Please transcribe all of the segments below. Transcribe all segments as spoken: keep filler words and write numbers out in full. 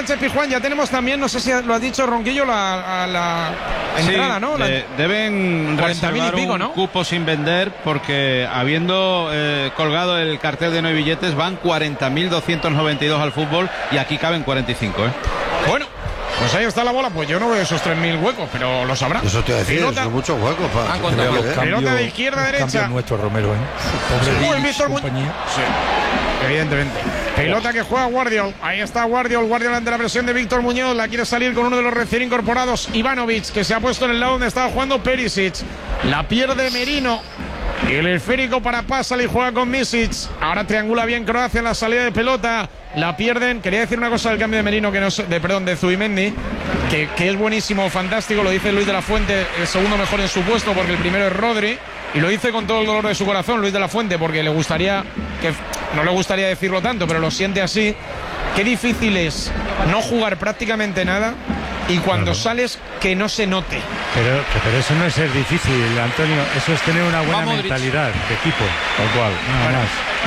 Sánchez Pizjuán. Ya tenemos también, no sé si lo ha dicho Ronquillo, la, la entrada, sí, ¿no? La... De, deben reservar y pico, un ¿no? cupo sin vender porque habiendo eh, colgado el cartel de no hay billetes van cuarenta mil doscientos noventa y dos al fútbol y aquí caben cuarenta y cinco, ¿eh? Bueno, pues ahí está la bola. Pues yo no veo esos tres mil huecos, pero lo sabrá. Eso te voy a decir, Pelota. son muchos huecos. Pa, ah, pelota, pelota de izquierda a derecha. Nuestro Romero, ¿eh? Pobre Uy, Víctor Muñoz. Sí, evidentemente. Pelota que juega Guardiol. Ahí está Guardiol. Guardiol ante la presión de Víctor Muñoz. La quiere salir con uno de los recién incorporados, Ivanovic, que se ha puesto en el lado donde estaba jugando Perisic. La pierde Merino. Y el esférico para Pasalic, juega con Misic. Ahora triangula bien Croacia en la salida de pelota. La pierden. Quería decir una cosa del cambio de Merino, que no de, perdón, de Zubimendi, que, que es buenísimo, fantástico. Lo dice Luis de la Fuente, el segundo mejor en su puesto, porque el primero es Rodri. Y lo dice con todo el dolor de su corazón, Luis de la Fuente, porque le gustaría, que no le gustaría decirlo tanto, pero lo siente así. Qué difícil es no jugar prácticamente nada y cuando claro. sales que no se note. Pero, pero eso no es ser difícil, Antonio. Eso es tener una buena mentalidad de equipo, tal cual, nada bueno. más.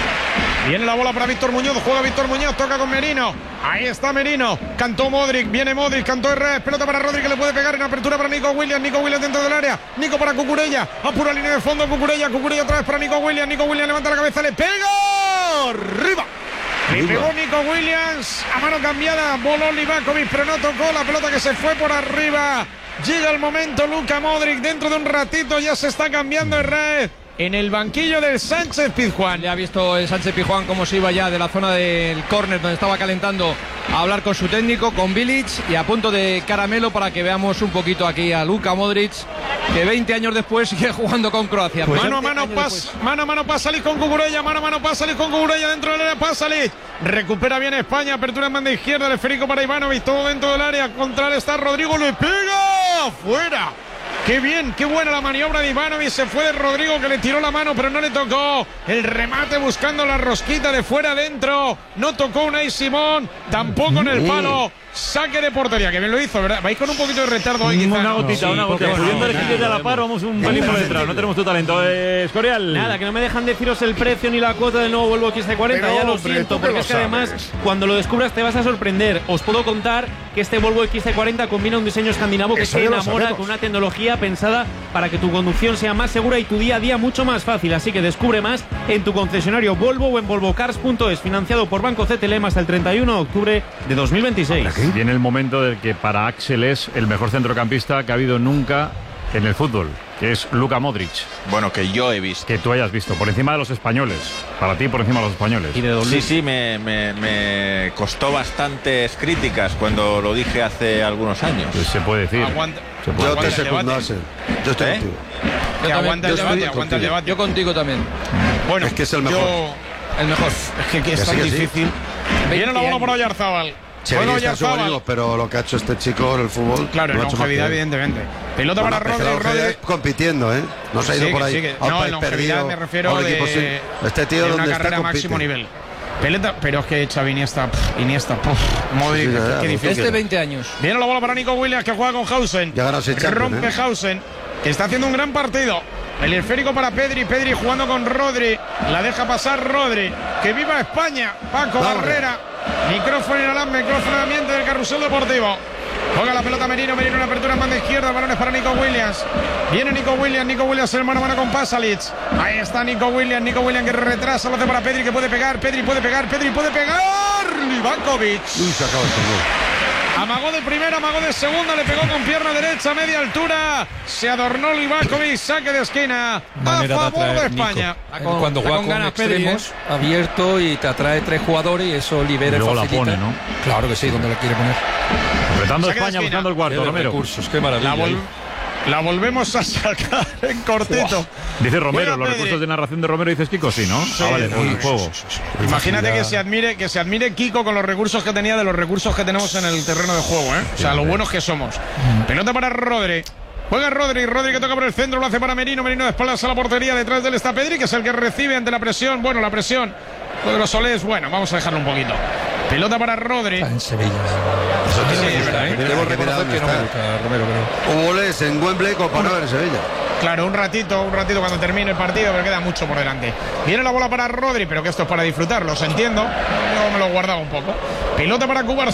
Viene la bola para Víctor Muñoz, juega Víctor Muñoz, toca con Merino. Ahí está Merino, cantó Modric, viene Modric, cantó Herrera, pelota para Rodri que le puede pegar en apertura para Nico Williams, Nico Williams dentro del área, Nico para Cucurella, apura línea de fondo Cucurella, Cucurella otra vez para Nico Williams, Nico Williams levanta la cabeza, le pega, arriba. Le pegó Nico Williams, a mano cambiada, voló Livakovic, pero no tocó la pelota que se fue por arriba. Llega el momento, Luka Modric, dentro de un ratito ya se está cambiando Herrera. En el banquillo del Sánchez Pizjuán. Ya ha visto el Sánchez Pizjuán cómo se iba ya de la zona del córner donde estaba calentando a hablar con su técnico, con Bilic, y a punto de caramelo para que veamos un poquito aquí a Luka Modric, que veinte años después sigue jugando con Croacia. Pues mano a mano pasa, mano a mano Pasalic con Cucurella, mano a mano Pasalic con Cucurella dentro del área, Pasalic. Recupera bien España, apertura en banda izquierda, el esférico para Ivanovic, todo dentro del área, contra él está Rodrigo, le pega, fuera. Qué bien, qué buena la maniobra de Ivanovic. Se fue de Rodrigo que le tiró la mano, pero no le tocó. El remate buscando la rosquita de fuera adentro. No tocó Unai Simón, tampoco en el palo. Saque de portería, que bien lo hizo, ¿verdad? Vais con un poquito de retardo hoy, quizá. Una gotita, sí, una gotita. Subiendo el equipo de la par, vamos un pelín por detrás. No tenemos tu talento, eh, Escorial. Nada, que no me dejan deciros el precio ni la cuota del nuevo Volvo X C cuarenta. Pero, ya lo hombre, siento, porque es que además, cuando lo descubras te vas a sorprender. Os puedo contar que este Volvo X C cuarenta combina un diseño escandinavo que se enamora con una tecnología pensada para que tu conducción sea más segura y tu día a día mucho más fácil. Así que descubre más en tu concesionario Volvo o en volvocars punto es, financiado por Banco C T L M hasta el treinta y uno de octubre de dos mil veintiséis. Viene el momento del que para Axel es el mejor centrocampista que ha habido nunca en el fútbol, que es Luka Modric. Bueno, que yo he visto. Que tú hayas visto, por encima de los españoles. Para ti, por encima de los españoles. ¿Y de sí, sí, me, me, me costó bastantes críticas cuando lo dije hace algunos años. Pues se puede decir. Aguanta. Se puede yo te secundo, Axel. Yo estoy ¿Eh? contigo. Que aguanta el debate, aguanta el debate. Yo contigo también. Bueno, es que es el mejor. Yo, el mejor. Es que, que es tan difícil. Sí. Viene la bola por Oyarzábal. Bueno, ya sabemos, pero lo que ha hecho este chico en el fútbol. Claro, en longevidad, evidentemente. Pelota bueno, para Rodri, Rodri. Compitiendo, ¿eh? No se ha ido sí, por ahí. Sí, que, no, en longevidad perdido, me refiero de, de, este tío de donde una está carrera máximo nivel. Pelota, pero es que Xavi Iniesta, pff, Iniesta, pff, Modric, sí, qué, qué difícil. Este veinte años. Viene la bola para Nico Williams, que juega con Hausen. Ya Rompe ¿eh? Hausen, que está haciendo un gran partido. El esférico para Pedri, Pedri jugando con Rodri. La deja pasar Rodri. ¡Que viva España! Paco Vamos. Barrera. Micrófono en el micrófono de ambiente del carrusel deportivo. Juega la pelota Merino, Merino en apertura en banda izquierda, balones para Nico Williams. Viene Nico Williams, Nico Williams el mano a mano con Pasalic. Ahí está Nico Williams, Nico Williams que retrasa, lo hace para Pedri que puede pegar, Pedri puede pegar, Pedri puede pegar. Livakovic. Uy, se acaba esto, ¿no? Amagó de primera, amagó de segunda, le pegó con pierna derecha a media altura. Se adornó Livakovic, saque de esquina Manera a favor de, de España. Con, Cuando juega con, con extremos Pedri, ¿eh? abierto y te atrae tres jugadores y eso libera y luego facilita. La pone, ¿no? Claro que sí, donde la quiere poner. Apretando España, buscando el cuarto, Romero. Recursos, qué maravilla. La, vol la volvemos a sacar en cortito. Wow. Dice Romero, Buena los Pedri. recursos de narración de Romero, dices Kiko, sí, ¿no? Sí, ah, vale, sí, el sí, juego. sí, sí, sí. Imagínate que se admire, que se admire Kiko con los recursos que tenía de los recursos que tenemos en el terreno de juego, ¿eh? O sea, lo buenos que somos. Pelota para Rodri. Juega Rodri, Rodri que toca por el centro, lo hace para Merino, Merino de espaldas a la portería, detrás de él está Pedri, que es el que recibe ante la presión, bueno, la presión de los Solés, bueno, vamos a dejarlo un poquito. Pelota para Rodri. Está en Sevilla. Eso sí, sí, es verdad, ¿eh? Debo reconocer que no me gusta, Romero, pero... Hubo goles en Wembley comparado en Sevilla. Claro, un ratito, un ratito cuando termine el partido, pero queda mucho por delante. Viene la bola para Rodri, pero que esto es para disfrutarlo, os entiendo. Yo me lo guardaba un poco. Pelota para Cubarsí.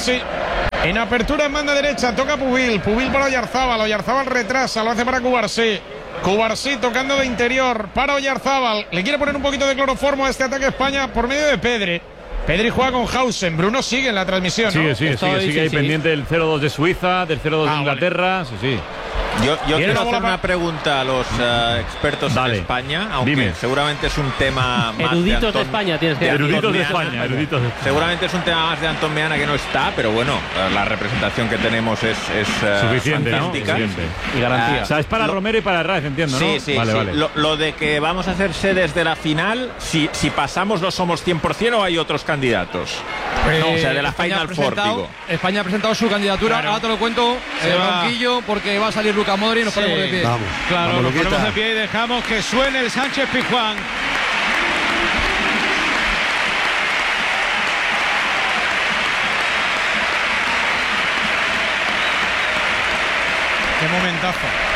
En apertura en banda derecha toca Pubil, Pubil para Oyarzábal, Oyarzábal retrasa, lo hace para Cubarsí. Cubarsí tocando de interior para Oyarzábal, le quiere poner un poquito de cloroformo a este ataque España por medio de Pedri. Pedri juega con Hausen, Bruno sigue en la transmisión, ¿no? Sigue, sigue, sigue, sigue ahí sí, pendiente sí. del cero dos de Suiza, del cero dos ah, de Inglaterra, vale. sí, sí. Yo, yo quiero hacer una para... pregunta a los uh, expertos Dale. de España, aunque Dime. seguramente es un tema más eruditos de, Antón, de España tienes que de eruditos de España, España, eruditos de España. Seguramente es un tema más de Antón Meana que no está, pero bueno, la representación que tenemos es, es uh, suficiente, ¿no? Suficiente. Y garantía. Uh, o sea, es para lo, Romero y para Herrera, entiendo, ¿no? Sí, sí, vale, sí. Vale. Lo, lo de que vamos a hacer sedes de la final, si, si pasamos lo somos cien por ciento o hay otros candidatos. Pues, no, o sea, de la España Final Four, digo. España ha presentado su candidatura, claro. Ahora te lo cuento en el banquillo porque va a salir Luka Modric y nos sí. ponemos de pie. Vamos, claro, vamos, nos Luquita. ponemos de pie y dejamos que suene el Sánchez Pizjuán. Qué momentazo.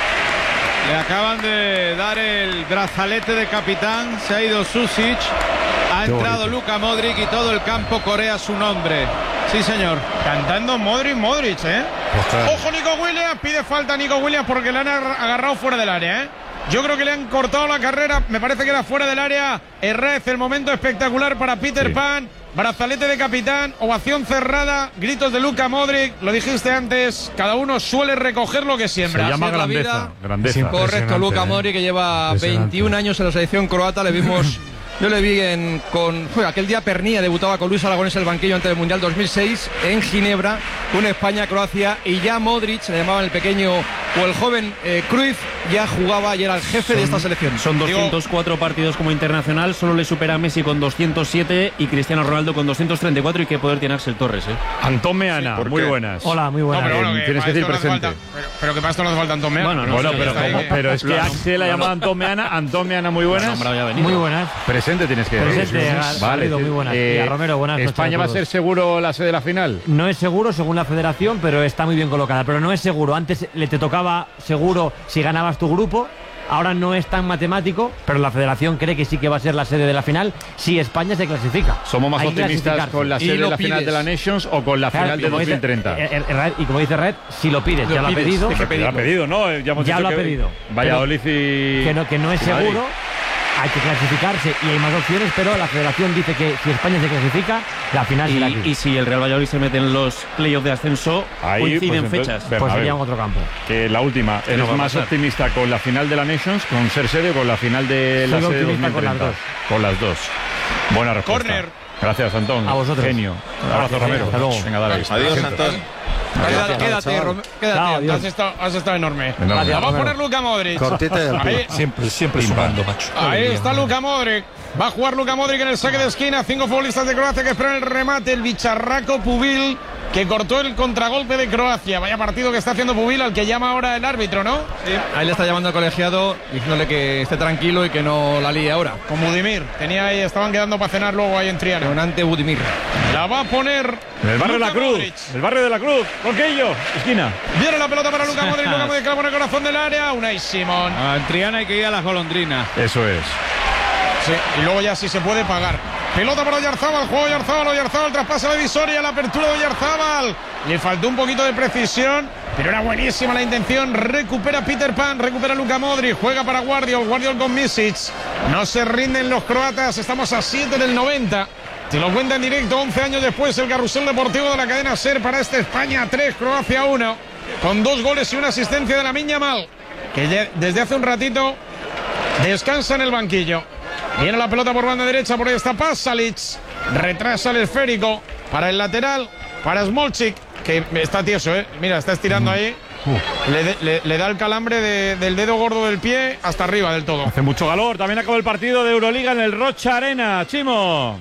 Le acaban de dar el brazalete de capitán, se ha ido Susic, ha entrado Luka Modric y todo el campo corea su nombre. Sí, señor. Cantando Modric, Modric, ¿eh? Pues claro. Ojo, Nico Williams, pide falta a Nico Williams porque le han agarrado fuera del área, ¿eh? Yo creo que le han cortado la carrera, me parece que era fuera del área. Herrez, el momento espectacular para Peter sí. Pan. Brazalete de capitán, ovación cerrada, gritos de Luka Modric, lo dijiste antes, cada uno suele recoger lo que siembra. Se llama grandeza, grandeza. Correcto, Luka Modric, que lleva veintiún años en la selección croata, le vimos, yo le vi en, con, fue aquel día Pernilla, debutaba con Luis Aragonés en el banquillo antes del Mundial dos mil seis, en Ginebra, con España-Croacia, y ya Modric, se le llamaban el pequeño o el joven eh, Cruyff, ya jugaba y era el jefe son, de esta selección. Son doscientos cuatro partidos como internacional, solo le supera a Messi con doscientos siete y Cristiano Ronaldo con doscientos treinta y cuatro. Y qué poder tiene Axel Torres, ¿eh? Antón Meana, sí, muy buenas. Hola, muy buenas. No, pero bueno, que tienes que decir presente. No falta, pero, pero que para esto no hace falta Antón Meana. Bueno, no, bueno sí, pero, como, ahí, pero es que Axel ha llamado a Antón Meana. Antón Meana, muy buenas. Muy buenas. Presente tienes que decir. Presente, vale. Muy buenas. Eh, y a Romero, buenas noches. ¿España va a ser seguro la sede de la final? No es seguro según la federación, pero está muy bien colocada. Pero no es seguro. Antes le te tocaba seguro si ganabas tu grupo. Ahora no es tan matemático, pero la federación cree que sí que va a ser la sede de la final si España se clasifica. ¿Somos más optimistas con la sede de la pides. final de la Nations o con la claro, final de dos mil treinta? Dice, el, el, el, y como dice Red, si lo pides, lo ya pides, lo ha pedido. Es que ya lo ha pedido, ¿no? Ya, hemos ya dicho lo ha que pedido. Valladolid y... Que no, que no es seguro. Hay que clasificarse y hay más opciones, pero la federación dice que si España se clasifica, la final será aquí. Y, y si el Real Valladolid se mete en los playoffs de ascenso, ahí, coinciden pues entonces, fechas. Pues sería en otro campo. Que la última, ¿eres no más optimista con la final de la Nations, con ser sede o con la final de la sede de dos mil treinta? Con las dos. Con las dos. Buena respuesta. Corner. Gracias, Antón. A vosotros. Genio. Un abrazo, Romero. Hasta luego. Venga, dale. Adiós, Antón. Quédate, quédate, Rom quédate. No, has, estado, has estado enorme. enorme. Gracias, vamos a poner Luka Modric. Cortita de ahí, siempre, siempre sumando, macho. Ahí está Luka Modric. Va a jugar Luka Modric en el saque de esquina. Cinco futbolistas de Croacia que esperan el remate. El bicharraco Pubil, que cortó el contragolpe de Croacia. Vaya partido que está haciendo Pubil, al que llama ahora el árbitro, ¿no? Sí, ahí le está llamando al colegiado, diciéndole que esté tranquilo y que no la líe ahora. Con Budimir. Tenía ahí, estaban quedando para cenar luego ahí en Triana. Con ante Budimir. La va a poner en el barrio Luka de la Cruz. Modric. El barrio de la Cruz. Roquillo, esquina. Viene la pelota para Luka Modric. Luka Modric clava en el corazón del área. Unai Simón. Ah, en Triana hay que ir a las golondrinas. Eso es. Sí, y luego ya sí se puede pagar. Pelota para Oyarzábal, juego Oyarzábal, Oyarzábal traspasa la divisoria, la apertura de Oyarzábal. Le faltó un poquito de precisión, pero era buenísima la intención. Recupera Peter Pan, recupera Luka Modric, juega para Guardiol, Guardiol con Misic. No se rinden los croatas, estamos a siete del noventa. Te lo cuenta en directo, once años después, el carrusel deportivo de la cadena SER para este España tres, Croacia uno. Con dos goles y una asistencia de Lamine Yamal, que desde hace un ratito descansa en el banquillo. Viene la pelota por banda derecha, por ahí está Pasalic. Retrasa el esférico para el lateral, para Smolcic, que está tieso, ¿eh? Mira, está estirando ahí. Uh. Le, le, le da el calambre de, del dedo gordo del pie hasta arriba del todo. Hace mucho calor. También acabó el partido de Euroliga en el Rocha Arena. Chimo.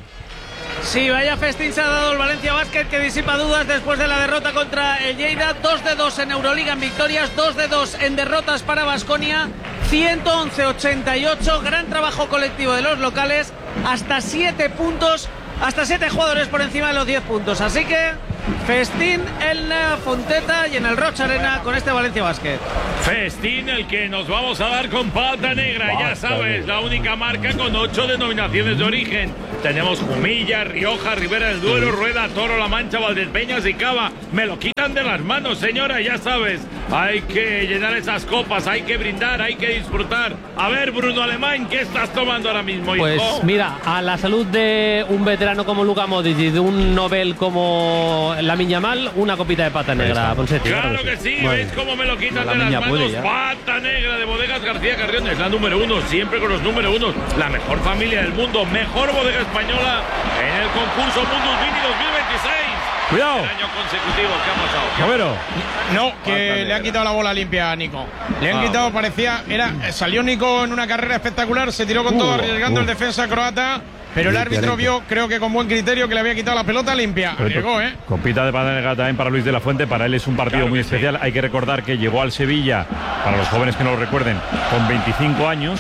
Sí, vaya festín se ha dado el Valencia Basket, que disipa dudas después de la derrota contra el Lleida. dos de dos en Euroliga en victorias, dos de dos en derrotas para Baskonia. ciento once a ochenta y ocho, gran trabajo colectivo de los locales, hasta siete puntos, hasta siete jugadores por encima de los diez puntos. Así que Festín en la Fonteta y en el Rocha Arena con este Valencia Basket. Festín el que nos vamos a dar con Pata Negra, ya sabes, la única marca con ocho denominaciones de origen. Tenemos Jumilla, Rioja, Ribera del Duero, Rueda, Toro, La Mancha, Valdepeñas y Cava. Me lo quitan de las manos, señora, ya sabes. Hay que llenar esas copas, hay que brindar, hay que disfrutar. A ver, Bruno Alemán, ¿qué estás tomando ahora mismo, hijo? Pues mira, a la salud de un veterano como Luka Modric y de un Nobel como Lamine Yamal, una copita de Pata Negra, Ponsetti. Claro que sí, ¿veis cómo me lo quitan de las manos? Pata Negra de Bodegas García Carrión, es la número uno, siempre con los número uno. La mejor familia del mundo, mejor bodega española en el concurso Mundus Vini dos mil veintiséis. Cuidado. El año consecutivo, ¿qué ha pasado? Romero. No, que le han quitado la bola limpia a Nico. Le han Ah, quitado, bueno. parecía, era, salió Nico en una carrera espectacular, se tiró con Uh, todo arriesgando uh. el defensa croata, pero el Limpia, árbitro limpia. vio, creo que con buen criterio, que le había quitado la pelota limpia. Arriesgó, ¿eh? Copita de Pata Negra también para Luis de la Fuente. Para él es un partido Claro muy que sí. especial. Hay que recordar que llegó al Sevilla, para los jóvenes que no lo recuerden, con veinticinco años.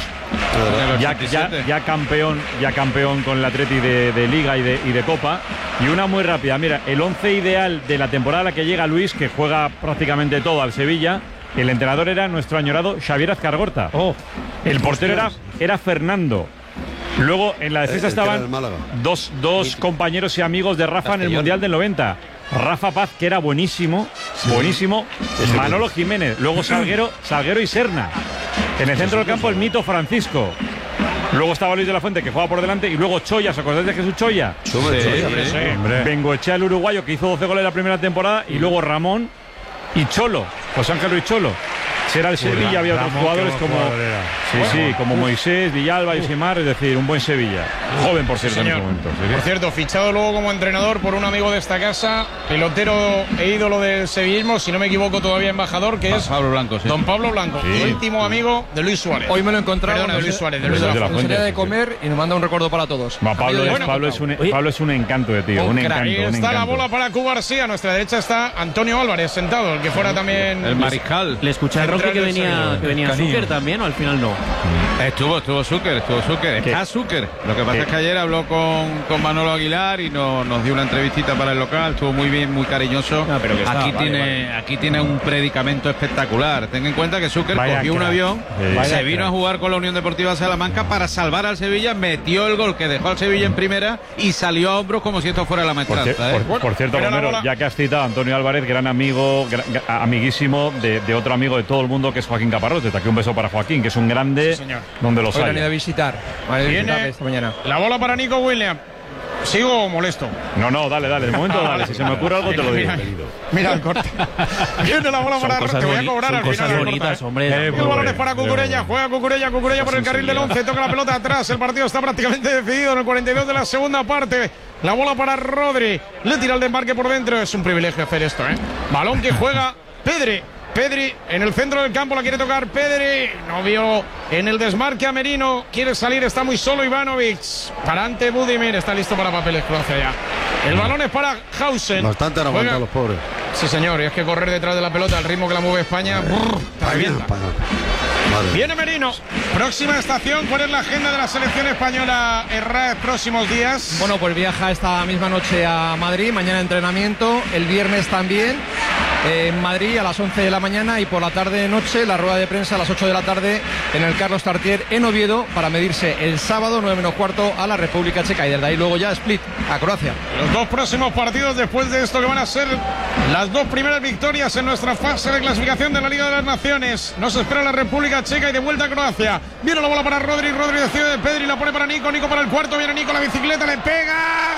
Ya, ya, ya campeón, ya campeón con el Atleti de, de Liga y de, y de Copa. Y una muy rápida. Mira, el once ideal de la temporada a la que llega Luis, que juega prácticamente todo al Sevilla. El entrenador era nuestro añorado Xavier Azcargorta. El portero era, era Fernando. Luego en la defensa El que era estaban del Málaga. dos, dos compañeros y amigos de Rafa en el Mundial del noventa. Rafa Paz, que era buenísimo, buenísimo. Manolo Jiménez, luego Salguero, Salguero y Serna. En el centro del campo el mito Francisco. Luego estaba Luis de la Fuente, que jugaba por delante, y luego Choya. ¿Os acordáis de Jesús Choya? Sí, hombre, sí. Bengoechea, el uruguayo, que hizo doce goles la primera temporada, y luego Ramón y Cholo, José Ángel Luis Cholo. Si era el Sevilla, había otros Ramón, jugadores qué como, buen jugador era. sí, Bueno. sí, como Moisés, Villalba, Yosimar, es decir, un buen Sevilla. Joven, por cierto, en ese momento. Sí, Por sí. cierto, fichado luego como entrenador por un amigo de esta casa, pelotero e ídolo del sevillismo, si no me equivoco todavía embajador, que es Pablo Blanco, sí. don Pablo Blanco, Sí. íntimo amigo de Luis Suárez. Hoy me lo he encontrado. Perdón, de nos- Luis Suárez, de nos- Luis de la nos Fuente. salía de comer y nos manda un recuerdo para todos. Va, Pablo, es, Bueno, Pablo, es un, Pablo es un encanto de tío, un encanto, Ahí un está la encanto. bola para Q García. A nuestra derecha está Antonio Álvarez sentado, el que fuera también. El mariscal. Le escuché a Roque que venía, que venía Zucker también, o al final no. Estuvo, estuvo Zucker, estuvo Zucker. Está Zucker. Lo que pasa ¿Qué? es que ayer habló con, con Manolo Aguilar y no- nos dio una entrevistita para el local. Estuvo muy bien, muy cariñoso. Ah, pero que está, aquí, vale, tiene, aquí tiene un predicamento espectacular. Ten en cuenta que Zucker Vaya cogió un crack. avión, Sí. Vaya se vino crack. a jugar con la Unión Deportiva Salamanca para salvar al Sevilla, metió el gol que dejó al Sevilla en primera y salió a hombros como si esto fuera la Por, maestranza. cier- ¿eh? por- por cierto, Pero la Romero, bola- ya que has citado a Antonio Álvarez, gran amigo, gran- amiguísimo de, de otro amigo de todo el mundo, que es Joaquín Caparrós. Desde aquí un beso para Joaquín, que es un grande, Sí, señor. donde los Hoy han ido a haya. visitar. Han ido a Viene visitarle esta mañana. la bola para Nico Williams. ¿Sigo o molesto? No, no, dale, dale, de momento dale. Si se me ocurre algo, te lo digo. Mira, mira el corte. Viene la bola Son para cosas Te voy a boni- cobrar son al cosas final. bonitas, corta. hombre. Eh, El muy balón bueno, es para muy Cucurella, bueno. juega Cucurella, Cucurella por el carril del once, toca la pelota atrás, el partido está prácticamente decidido en el cuarenta y dos de la segunda parte. La bola para Rodri, le tira el desmarque por dentro, es un privilegio hacer esto, ¿eh? Balón que juega Pedri. Pedri en el centro del campo, la quiere tocar Pedri, no vio en el desmarque a Merino, quiere salir, está muy solo Ivanovic, para ante Budimir, está listo para papeles Croacia ya. El balón es para Hausen. Bastante han aguantado los pobres. Sí, señor, y es que correr detrás de la pelota al ritmo que la mueve España, brrr, te revienta. Madre. Viene Merino. Próxima estación, ¿cuál es la agenda de la selección española en próximos días? Bueno, pues viaja esta misma noche a Madrid, mañana entrenamiento, el viernes también eh, en Madrid a las once de la mañana y por la tarde noche la rueda de prensa a las ocho de la tarde en el Carlos Tartier en Oviedo para medirse el sábado nueve menos cuarto a la República Checa y desde ahí luego ya Split a Croacia. Los dos próximos partidos después de esto que van a ser las dos primeras victorias en nuestra fase de clasificación de la Liga de las Naciones. Nos espera la República Checa y de vuelta a Croacia. Viene la bola para Rodri, Rodri decide de Pedri, la pone para Nico, Nico para el cuarto, viene Nico, la bicicleta, le pega.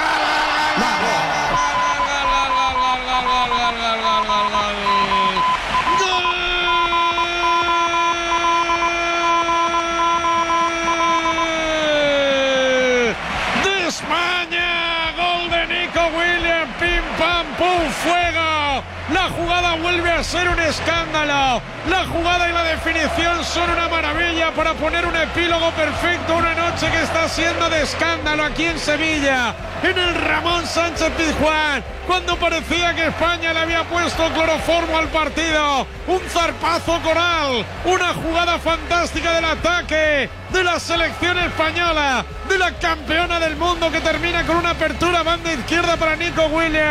De España, gol de Nico Williams, pim pam pum, fuego. La jugada vuelve a ser un escándalo. La jugada y la definición son una maravilla para poner un epílogo perfecto a una noche que está siendo de escándalo aquí en Sevilla, en el Ramón Sánchez Pizjuán, cuando parecía que España le había puesto cloroformo al partido. Un zarpazo coral, una jugada fantástica del ataque de la selección española, de la campeona del mundo, que termina con una apertura banda izquierda para Nico Williams.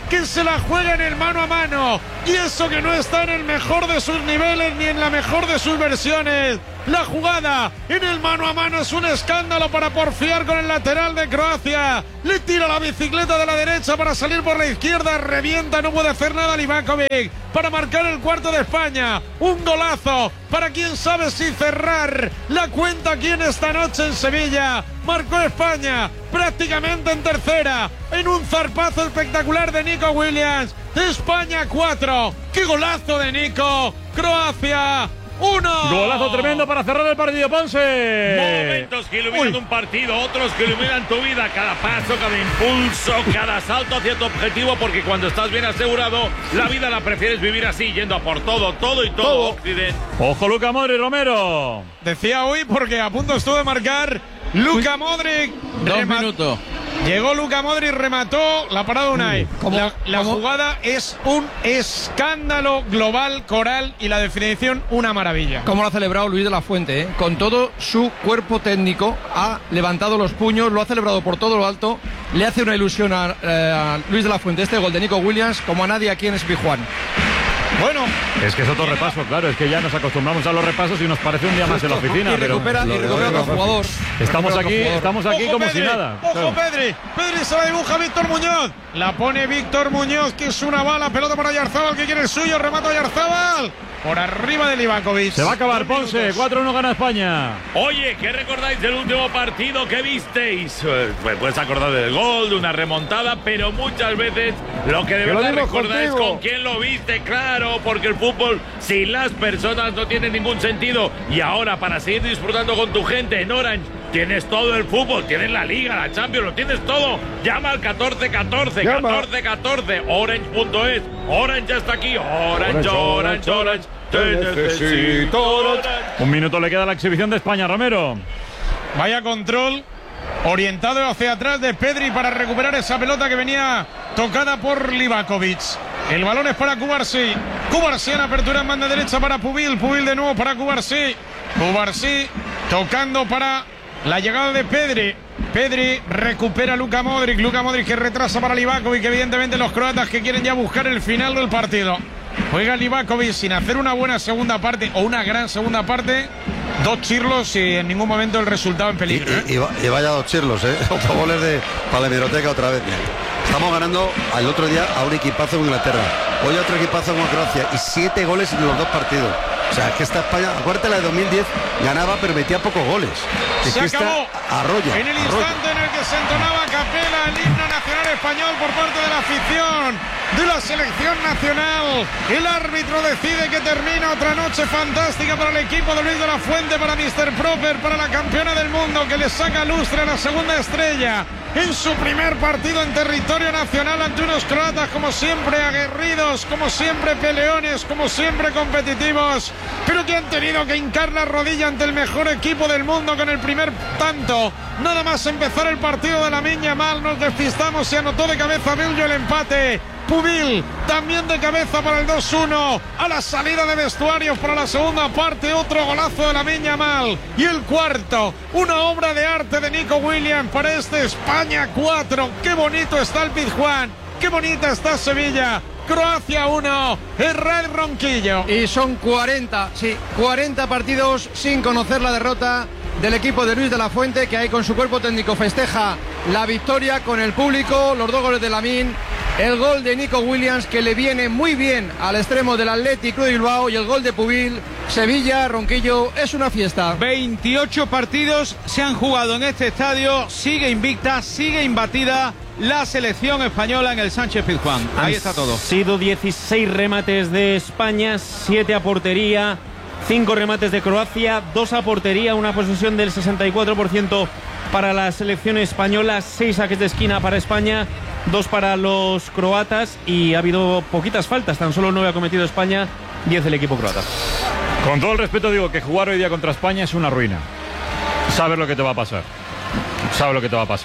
que se la juega en el mano a mano. Y eso que no está en el mejor de sus niveles ni en la mejor de sus versiones. La jugada en el mano a mano es un escándalo para porfiar con el lateral de Croacia. Le tira la bicicleta de la derecha para salir por la izquierda. Revienta, no puede hacer nada Livakovic para marcar el cuarto de España. Un golazo para quién sabe si cerrar la cuenta aquí en esta noche en Sevilla. Marcó España prácticamente en tercera en un zarpazo espectacular de Nico Williams. España cuatro. ¡Qué golazo de Nico! Croacia uno. Golazo tremendo para cerrar el partido, Ponce. Momentos que iluminan Uy. un partido, otros que iluminan tu vida. Cada paso, cada impulso, cada salto hacia tu objetivo, porque cuando estás bien asegurado, la vida la prefieres vivir así, yendo a por todo, todo y todo. todo. Occidente. Ojo, Luka Modric, Romero. Decía hoy porque a punto estuvo de marcar Luka Modric. Dos minutos. Llegó Luka Modric, remató la parada Unai. La, la jugada es un escándalo global, coral, y la definición una maravilla. Como lo ha celebrado Luis de la Fuente, ¿eh? Con todo su cuerpo técnico, ha levantado los puños, lo ha celebrado por todo lo alto. Le hace una ilusión a, eh, a Luis de la Fuente este gol de Nico Williams como a nadie aquí en Espijuán. Bueno, es que es otro repaso, claro, es que ya nos acostumbramos a los repasos y nos parece un día más en la oficina. Y recupera, pero y recupera otro jugador. Estamos aquí, estamos aquí ojo, como Pedri, si nada. Ojo, claro. Pedri, Pedri se la dibuja Víctor Muñoz. La pone Víctor Muñoz, que es una bala, pelota para Oyarzábal, que quiere el suyo, remata Oyarzábal. Por arriba de Livakovic. Se va a acabar Ponce, cuatro uno gana España. Oye, ¿qué recordáis del último partido que visteis? Pues puedes acordar del gol, de una remontada, pero muchas veces lo que de verdad recordáis es con quién lo viste, claro, porque el fútbol sin las personas no tiene ningún sentido. Y ahora, para seguir disfrutando con tu gente en Orange, tienes todo el fútbol, tienes la Liga, la Champions, lo tienes todo. Llama al catorce catorce, catorce catorce, orange punto es. Orange ya está aquí. Orange, Orange, Orange, Orange. Te necesito. Un minuto le queda a la exhibición de España, Romero. Vaya control orientado hacia atrás de Pedri para recuperar esa pelota que venía tocada por Livakovic. El balón es para Cubarsí. Cubarsí en apertura en banda derecha para Pubil. Pubil de nuevo para Cubarsí. Cubarsí tocando para la llegada de Pedri. Pedri recupera a Luka Modric. Luka Modric que retrasa para Livakovic. Evidentemente los croatas que quieren ya buscar el final del partido. Juega Livakovic sin hacer una buena segunda parte o una gran segunda parte. Dos chirlos y en ningún momento el resultado en peligro. Y, y, y, y vaya dos chirlos, ¿eh? Otro goles de para la hemeroteca otra vez. Estamos ganando al otro día a un equipazo en Inglaterra. Hoy a otro equipazo en Croacia. Y siete goles en los dos partidos. O sea, es que esta España, acuérdate la de dos mil diez, ganaba pero metía pocos goles. Es Se que acabó. Arrolla, en el arrolla. instante en el que se entonaba a capela el himno nacional español por parte de la afición de la selección nacional. El árbitro decide que termina otra noche fantástica para el equipo de Luis de la Fuente, para míster Proper, para la campeona del mundo que le saca lustre a la segunda estrella en su primer partido en territorio nacional ante unos croatas como siempre aguerridos, como siempre peleones, como siempre competitivos, pero que han tenido que hincar la rodilla ante el mejor equipo del mundo con el primer tanto. Nada más empezar el partido de Lamine Yamal nos despistamos y anotó de cabeza Billo el empate. Pubil también de cabeza para el dos uno. A la salida de vestuarios para la segunda parte, otro golazo de Lamine Yamal. Y el cuarto, una obra de arte de Nico Williams para este España cuatro. Qué bonito está el Pizjuán, qué bonita está Sevilla. Croacia uno, Herrera Ronquillo. Y son cuarenta, sí, cuarenta partidos sin conocer la derrota del equipo de Luis de la Fuente, que ahí con su cuerpo técnico festeja la victoria con el público, los dos goles de Lamine, el gol de Nico Williams que le viene muy bien al extremo del Athletic Club de Bilbao y el gol de Pubil. Sevilla, Ronquillo, es una fiesta. veintiocho partidos se han jugado en este estadio, sigue invicta, sigue imbatida la selección española en el Sánchez Pizjuán. Ahí está todo. Han sido dieciséis remates de España, siete a portería, cinco remates de Croacia, dos a portería, una posesión del sesenta y cuatro por ciento para la selección española, seis saques de esquina para España, dos para los croatas y ha habido poquitas faltas, tan solo nueve ha cometido España, diez el equipo croata. Con todo el respeto digo que jugar hoy día contra España es una ruina. Sabes lo que te va a pasar. Sabes lo que te va a pasar.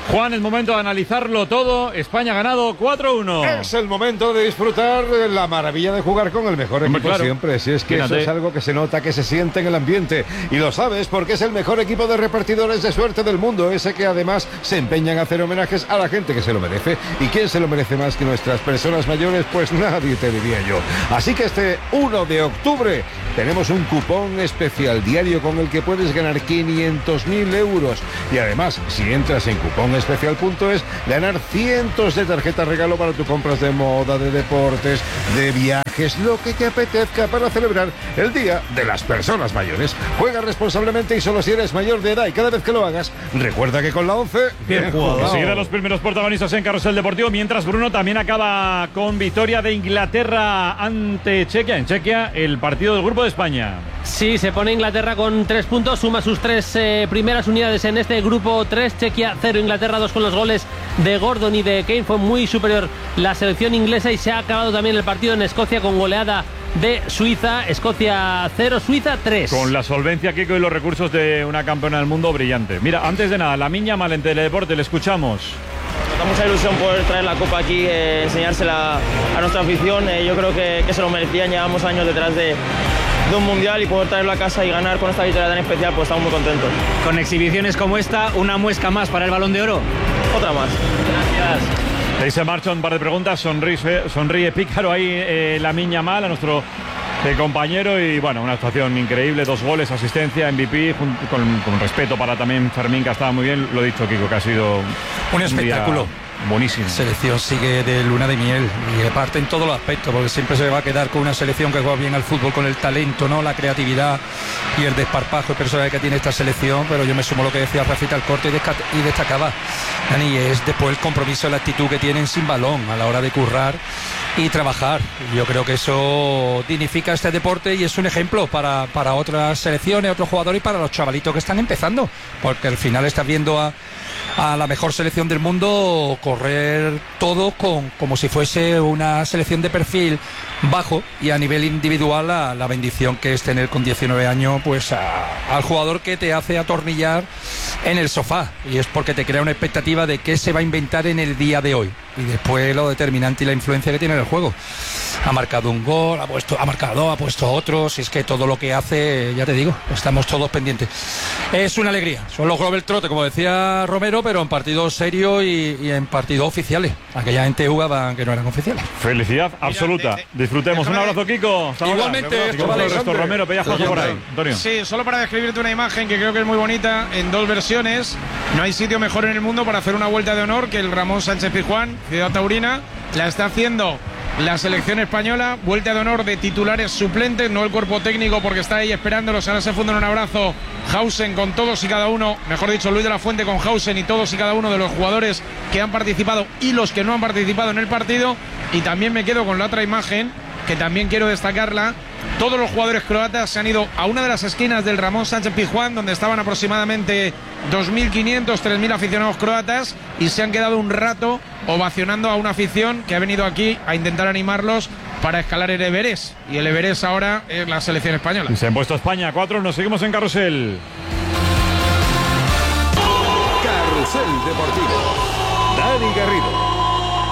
Juan, es momento de analizarlo todo. España ha ganado cuatro uno. Es el momento de disfrutar de la maravilla de jugar con el mejor equipo. Claro. Siempre. Si es que Fíjate. Eso es algo que se nota, que se siente en el ambiente. Y lo sabes porque es el mejor equipo de repartidores de suerte del mundo. Ese que además se empeña en hacer homenajes a la gente que se lo merece. ¿Y quién se lo merece más que nuestras personas mayores? Pues nadie, te diría yo. Así que este uno de octubre tenemos un cupón especial diario con el que puedes ganar quinientos mil euros. Y además, si entras en cupón especial punto es, ganar cientos de tarjetas regalo para tus compras de moda, de deportes, de viajes, lo que te apetezca para celebrar el Día de las Personas Mayores. Juega responsablemente y solo si eres mayor de edad, y cada vez que lo hagas, recuerda que con la once bien jugado. Seguirán los primeros protagonistas en Carrusel Deportivo, mientras Bruno también acaba con victoria de Inglaterra ante Chequia. En Chequia, el partido del grupo de España. Sí, se pone Inglaterra con tres puntos, suma sus tres eh, primeras unidades en este grupo tres, Chequia cero, Inglaterra dos, con los goles de Gordon y de Kane. Fue muy superior la selección inglesa y se ha acabado también el partido en Escocia con goleada de Suiza. Escocia cero, Suiza tres. Con la solvencia, Kiko, y los recursos de una campeona del mundo brillante. Mira, antes de nada, Lamine Yamal en Teledeporte, le escuchamos. Nos da mucha ilusión poder traer la copa aquí, eh, enseñársela a nuestra afición. Eh, yo creo que, que se lo merecían, llevamos años detrás de, de un mundial, y poder traerlo a casa y ganar con esta victoria tan especial, pues estamos muy contentos. Con exhibiciones como esta, una muesca más para el Balón de Oro. Otra más. Gracias. Ahí se marcha un par de preguntas, sonríe, sonríe pícaro ahí eh, Lamine Yamal, a nuestro eh, compañero, y bueno, una actuación increíble, dos goles, asistencia, M V P, con, con respeto para también Fermín, que estaba muy bien. Lo he dicho, Kiko, que ha sido un espectáculo. Buenísimo. La selección sigue de luna de miel y aparte en todos los aspectos, porque siempre se va a quedar con una selección que juega bien al fútbol, con el talento, ¿no? La creatividad y el desparpajo y personalidad que tiene esta selección. Pero yo me sumo a lo que decía Rafita al corte y destacaba, Dani, es después el compromiso, la actitud que tienen sin balón a la hora de currar y trabajar. Yo creo que eso dignifica este deporte y es un ejemplo para, para otras selecciones, otros jugadores y para los chavalitos que están empezando, porque al final estás viendo a a la mejor selección del mundo correr todo con, como si fuese una selección de perfil bajo, y a nivel individual la, la bendición que es tener con diecinueve años pues a, al jugador que te hace atornillar en el sofá, y es porque te crea una expectativa de qué se va a inventar en el día de hoy, y después lo determinante y la influencia que tiene en el juego. Ha marcado un gol, ha puesto, ha marcado, ha puesto otros, y es que todo lo que hace, ya te digo, estamos todos pendientes. Es una alegría, son los Global Trotter, como decía Romero, pero en partidos serios y, y en partidos oficiales. Aquella gente jugaba que no eran oficiales. Felicidad absoluta. Mira, de, de, Disfrutemos. Un abrazo, Kiko. Hasta igualmente. Esto vale, esto, Romero, Pellajoso por ahí. Antonio. Sí, solo para describirte una imagen que creo que es muy bonita, en dos versiones. No hay sitio mejor en el mundo para hacer una vuelta de honor que el Ramón Sánchez Pizjuán, Ciudad Taurina. La está haciendo la selección española, vuelta de honor de titulares suplentes, no el cuerpo técnico, porque está ahí esperándolos. Ahora se fundan un abrazo Hausen con todos y cada uno, mejor dicho, Luis de la Fuente con Hausen y todos y cada uno de los jugadores que han participado y los que no han participado en el partido. Y también me quedo con la otra imagen, que también quiero destacarla. Todos los jugadores croatas se han ido a una de las esquinas del Ramón Sánchez Pizjuán, donde estaban aproximadamente dos mil quinientos, tres mil aficionados croatas, y se han quedado un rato ovacionando a una afición que ha venido aquí a intentar animarlos para escalar el Everest. Y el Everest ahora es la selección española. Y se han puesto España cuatro, nos seguimos en Carrusel. Carrusel Deportivo. Dani Garrido.